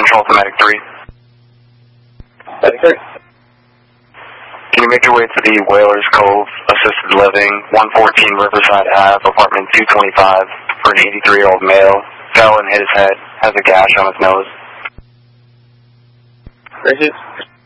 Control to Medic 3. Medic 3. Can you make your way to the Whalers Cove Assisted Living, 114 Riverside Ave, apartment 225, for an 83-year-old male. Fell and hit his head, has a gash on his nose. Gracious.